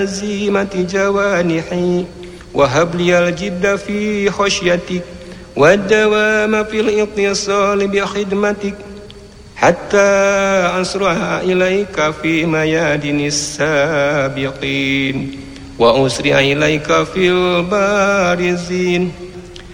عزيمة جوانحي، وهب لي الجد في خشيتك والدوام في الاتصال بخدمتك، حتى أسرع إليك في ميادين السابقين، وأسرع إليك في البارزين.